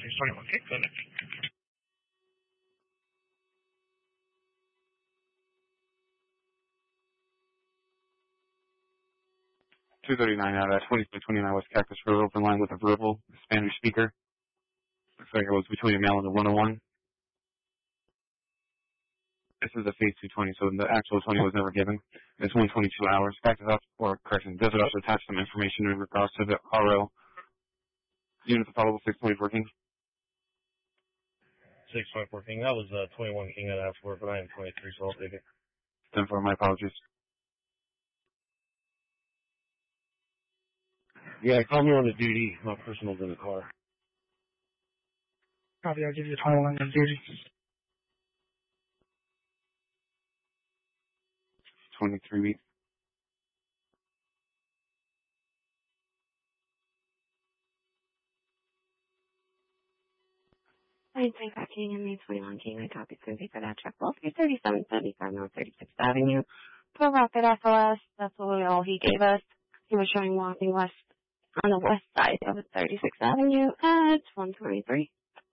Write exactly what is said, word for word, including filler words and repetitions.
six twenty-one. Okay, go next. two thirty-nine out of twenty-two twenty-nine West Cactus Road, open line with a verbal Spanish speaker. Looks like it was between a male and a one oh one. This is a phase two twenty, so the actual twenty was never given. It's one twenty-two hours. Cactus Ops, or correction, Desert Ops attached some information in regards to the R O. Units of followable six twenty working. six twenty working. That was uh, twenty-one King that asked for it, but I am twenty-three, so I'll take it. ten four, my apologies. Yeah, call me on the duty. My personal's in the car. Copy, I'll give you twenty-one on duty. twenty-three weeks. nine twenty-five King and May twenty-one King. I copy Susie for that check. Well, three thirty-seven seventy-five North thirty-sixth Avenue. For Rocket S O S, that's all he gave us. He was showing walking west on the west side of thirty-sixth Avenue at one twenty-three.